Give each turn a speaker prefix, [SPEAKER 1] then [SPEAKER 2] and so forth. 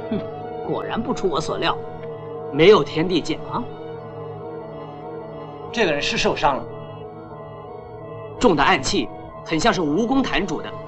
[SPEAKER 1] 哼，果然不出我所料，
[SPEAKER 2] 没有天地剑
[SPEAKER 1] 啊。
[SPEAKER 2] 这个人是受伤了，中的暗器很像是蜈蚣坛主的。